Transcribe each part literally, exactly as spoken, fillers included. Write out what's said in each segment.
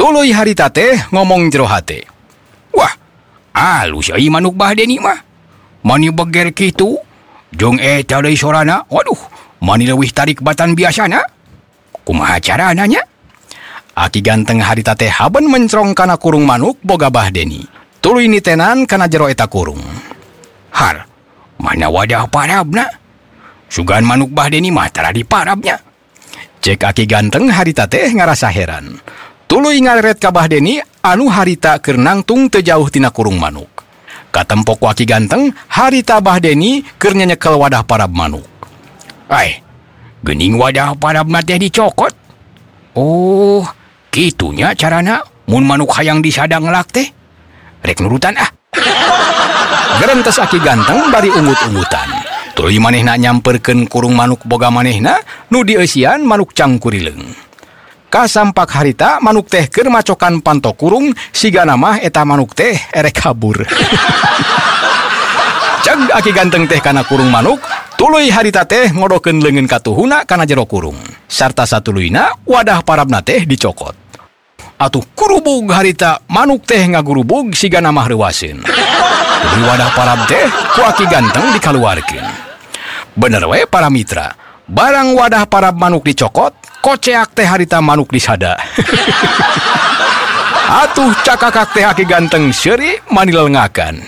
Tuluy harita teh ngomong jero hate. Wah, alus ai manuk Bahdeni mah. Mani beger kitu, jeung eta deui sorana. Waduh, mani leuwih tarik batan biasana. Kumaha carana nya? Aki ganteng harita teh haben mencrong kana kurung manuk boga Bahdeni. Tuluy nitenan kana jero eta kurung. Har, mana wadah parabna? Sugan manuk Bahdeni mah tara di parabnya. Cek aki ganteng harita teh ngarasa heran. Tuluy ngaleret ka Bahdeni anu harita keur nangtung teu jauh tina kurung manuk. Katempo ku aki ganteng harita Bahdeni keur nyenyekel wadah parab manuk. Ai, geuning wadah parabna teh dicokot. Oh, kitunya carana mun manuk hayang disada ngelak teh. Rek nurutan ah. Gerentes aki ganteng bari ungut-ungutan. Tuluy manehna nyamperkeun kurung manuk boga manehna nu dieusian manuk cangkurileung. Kasampak harita manuk teh keur macokan panto kurung sigana mah eta manuk teh erek kabur. Ceg aki ganteng teh kana kurung manuk, tuluy harita teh ngodokeun leungeun katuhuna kana jero kurung. Sarta satuluyna wadah parabna teh dicokot. Atuh kurubug harita manuk teh ngagurubug sigana mah reuwaseun. Di wadah parab teh ku aki ganteng dikaluarkeun. Bener we para mitra, barang wadah parab manuk dicokot, koceak teh harita manuk disada. Atuh cakakak teh aki ganteng seuri mani lelengakan.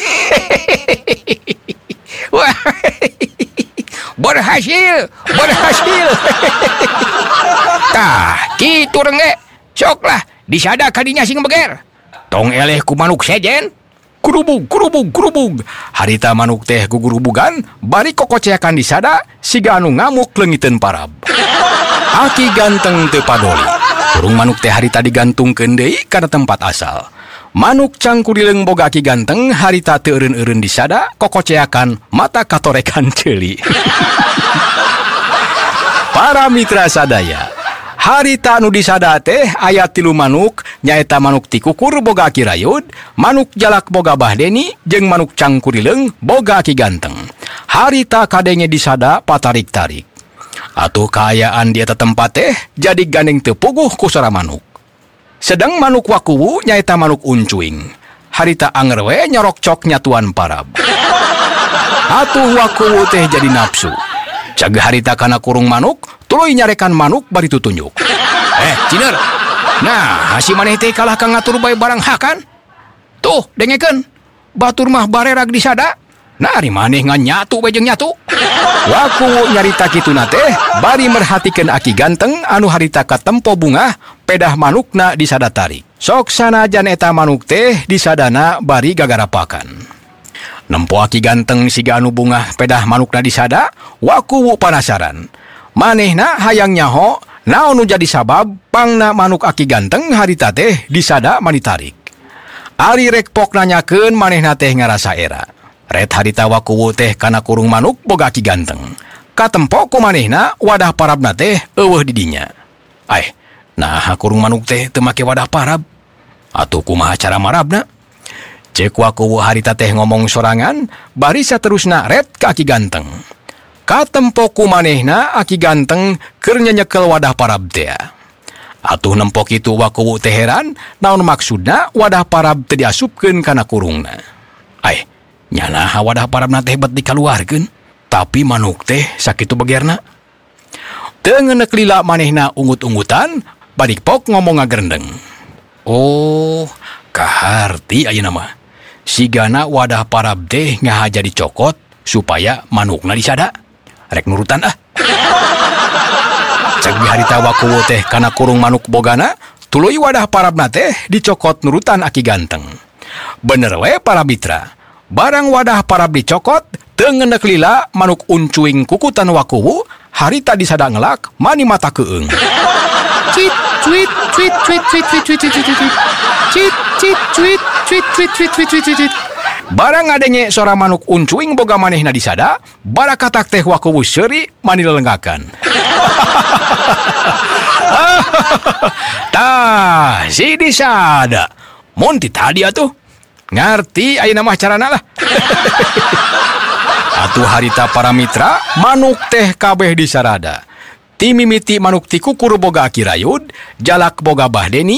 Wah, berhasil, berhasil. Tah, kitu rengge. Sok lah, disada kadinya sing beger. Tong eleh ku manuk sejen. Kurubug, kurubug, kurubug. Harita manuk teh gugurubugan, bari kokoceakan disada, siga anu ngamuk leungiteun parab. Aki ganteng teu padoli. Kurung manuk teh harita digantungkeun deui kana tempat asal. Manuk cangkurileung boga aki ganteng harita teu eureun-eureun disada, kokoceakan mata katorekan ceuli. Para mitra sadaya, harita anu disada teh aya tilu manuk, nyaeta manuk tikukur boga aki rayud, manuk jalak boga Bahdeni, jeung manuk cangkurileung boga aki ganteng. Harita kadenge disada patarik-tarik. Atuh kaayaan di eta tempat teh jadi gandeng teu puguh ku sora manuk. Sedang manuk wakuwu nyaeta manuk uncuing. Harita anger we nyorok cok nyatuan parab. Atuh wakuwu teh jadi nafsu. Cag harita kana kurung manuk, tuluy nyarekan manuk bari tutunjuk. Eh, Ciner. Nah, hasi maneh teh kalah ka ngatur bae barang hakan. Tuh, dengekeun. Batur mah barerag disada. Nah, ari maneh ngan nyatu bae jeung nyatu. Wakuwu nyarita kituna teh bari merhatikeun aki ganteng anu harita katempo bunga pedah manukna disada tarik. Sok sanajan eta manuk teh disadana bari gagarapakan. Nempo aki ganteng siga anu bunga pedah manukna disada, wakuwu panasaran. Manehna hayang nyaho naon nu jadi sabab pangna manuk aki ganteng harita teh disada mani tarik. Ari rek pok nanyakeun manehna teh ngarasa era. Ret harita wakuwu teh kana kurung manuk boga aki ganteng. Katempo ku manehna wadah parabna teh eueuh di dinya. Ai, nah kurung manuk teh teu make wadah parab. Atuh kumaha cara marabna? Cek wakuwu harita teh ngomong sorangan, bari saterusna ret ka aki ganteng. Katempo ku manehna aki ganteng keur nyenyekel wadah parab teh. Atuh nempo kitu wakuwu teh heran, naon maksudna wadah parab teu diasupkeun kana kurungna. Ai, nyana wadah parabna teh bet dikaluarkeun, tapi manuk teh sakitu begerna. Teu ngeuneuk lila manehna ungut-ungutan, balik pok ngomong ngagerendeng. Oh, kaharti ayeuna mah. Sigana wadah parab teh ngahaja dicokot supaya manukna disada. Rek nurutan ah. Cek harita wakuwu teh kana kurung manuk bogana, tuluy wadah parabna teh dicokot nurutan aki ganteng. Bener we para mitra. Barang wadah parab dicokot, teu ngeuneuk lila manuk uncuing kukutan wakuwu, harita disada ngelak mani mata keung. Cit cuit cuit cuit cuit cuit cuit cuit cuit. Cit cit cuit cuit cuit cuit cuit cuit cuit. Barang ngadenge sora manuk uncuing boga manehna disada, barakatak teh wakuwu seuri mani lelengakan. Tah, si disada. Mun ti tadi atuh. Ngarti ayeuna mah carana lah. Atuh harita para mitra, manuk teh kabeh disarada. Ti mimiti manuk ti kukur boga aki rayud, jalak boga Bahdeni,